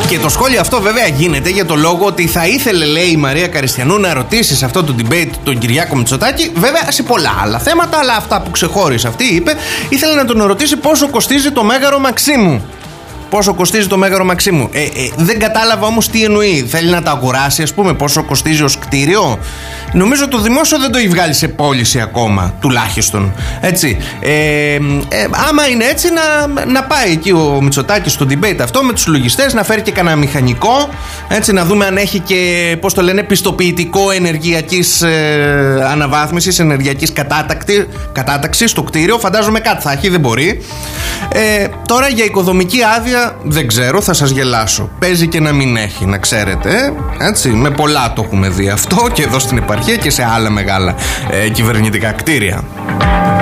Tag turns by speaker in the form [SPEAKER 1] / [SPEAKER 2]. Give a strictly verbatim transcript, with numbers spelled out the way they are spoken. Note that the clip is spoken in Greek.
[SPEAKER 1] Και το σχόλιο αυτό βέβαια γίνεται για το λόγο ότι θα ήθελε, λέει η Μαρία Καριστιανού, να ρωτήσει σε αυτό το debate τον Κυριάκο Μητσοτάκη, βέβαια σε πολλά άλλα θέματα, αλλά αυτά που ξεχώρισε αυτή, είπε, ήθελε να τον ρωτήσει πόσο κοστίζει το Μέγαρο Μαξίμου. Πόσο κοστίζει το Μέγαρο Μαξίμου. Ε, ε, δεν κατάλαβα όμως τι εννοεί. Θέλει να τα αγοράσει, ας πούμε, πόσο κοστίζει ως κτίριο. Νομίζω το δημόσιο δεν το έχει βγάλει σε πώληση ακόμα, τουλάχιστον. Έτσι. Ε, ε, άμα είναι έτσι, να, να πάει εκεί ο Μητσοτάκης στο debate αυτό με τους λογιστές, να φέρει και κανένα μηχανικό. Έτσι, να δούμε αν έχει και, πώς το λένε, πιστοποιητικό ενεργειακής ε, αναβάθμισης, ενεργειακής κατάταξης στο κτίριο. Φαντάζομαι κάτι θα έχει, δεν μπορεί. Ε, τώρα για οικοδομική άδεια δεν ξέρω, θα σας γελάσω. Παίζει και να μην έχει, να ξέρετε. Έτσι, με πολλά το έχουμε δει αυτό και εδώ στην επαρχία και σε άλλα μεγάλα ε, κυβερνητικά κτίρια.